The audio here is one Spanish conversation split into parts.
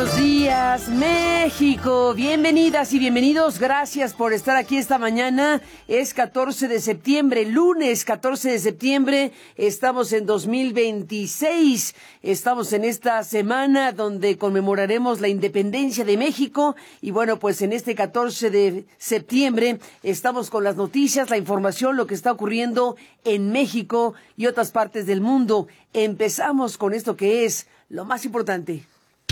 buenos días, México. Bienvenidas y bienvenidos. Gracias por estar aquí esta mañana. Es 14 de septiembre, lunes 14 de septiembre. Estamos en 2026. Estamos en esta semana donde conmemoraremos la independencia de México. Y bueno, pues en este 14 de septiembre estamos con las noticias, la información, lo que está ocurriendo en México y otras partes del mundo. Empezamos con esto que es lo más importante.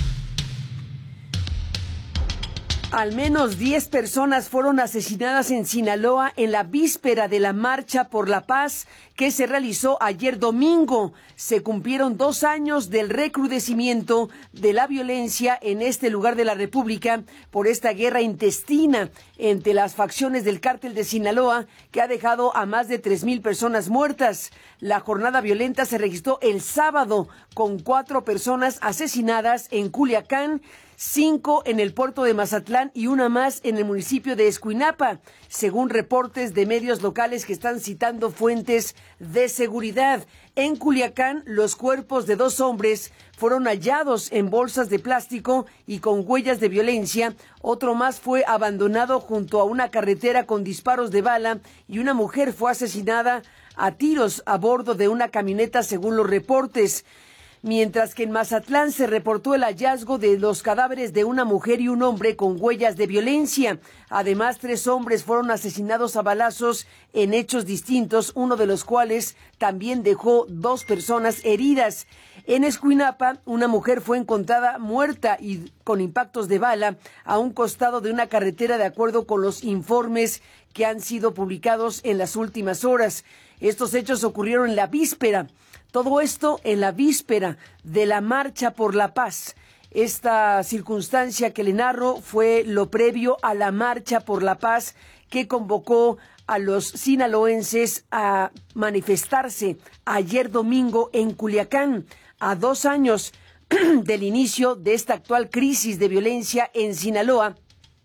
Al menos 10 personas fueron asesinadas en Sinaloa en la víspera de la Marcha por la Paz que se realizó ayer domingo. Se cumplieron 2 años del recrudecimiento de la violencia en este lugar de la República por esta guerra intestina entre las facciones del cártel de Sinaloa que ha dejado a más de 3,000 personas muertas. La jornada violenta se registró el sábado con 4 personas asesinadas en Culiacán, 5 en el puerto de Mazatlán y una más en el municipio de Escuinapa, según reportes de medios locales que están citando fuentes de seguridad. En Culiacán, los cuerpos de 2 hombres fueron hallados en bolsas de plástico y con huellas de violencia. Otro más fue abandonado junto a una carretera con disparos de bala y una mujer fue asesinada a tiros a bordo de una camioneta, según los reportes. Mientras que en Mazatlán se reportó el hallazgo de los cadáveres de una mujer y un hombre con huellas de violencia. Además, 3 hombres fueron asesinados a balazos en hechos distintos, uno de los cuales también dejó 2 personas heridas. En Escuinapa, una mujer fue encontrada muerta y con impactos de bala a un costado de una carretera, de acuerdo con los informes que han sido publicados en las últimas horas. Estos hechos ocurrieron en la víspera. Todo esto en la víspera de la Marcha por la Paz. Esta circunstancia que le narro fue lo previo a la Marcha por la Paz que convocó a los sinaloenses a manifestarse ayer domingo en Culiacán, a 2 años del inicio de esta actual crisis de violencia en Sinaloa,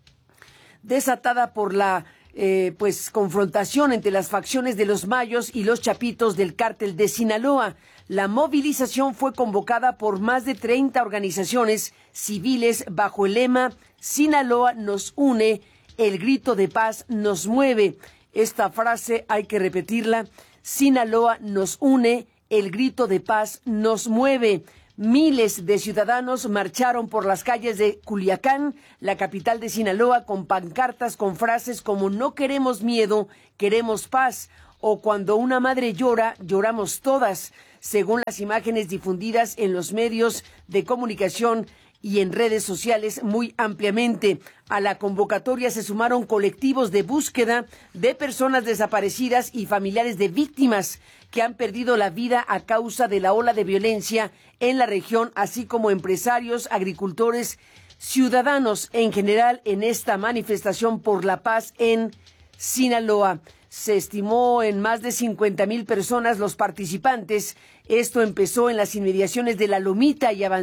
desatada por la confrontación entre las facciones de los Mayos y los Chapitos del cártel de Sinaloa. La movilización fue convocada por más de 30 organizaciones civiles bajo el lema Sinaloa nos une, el grito de paz nos mueve. Esta frase hay que repetirla: Sinaloa nos une, el grito de paz nos mueve. Miles de ciudadanos marcharon por las calles de Culiacán, la capital de Sinaloa, con pancartas con frases como "no queremos miedo, queremos paz", o "cuando una madre llora, lloramos todas", según las imágenes difundidas en los medios de comunicación y en redes sociales muy ampliamente. A la convocatoria se sumaron colectivos de búsqueda de personas desaparecidas y familiares de víctimas que han perdido la vida a causa de la ola de violencia en la región, así como empresarios, agricultores, ciudadanos en general en esta manifestación por la paz en Sinaloa. Se estimó en más de 50,000 personas los participantes. Esto empezó en las inmediaciones de La Lomita y avanzó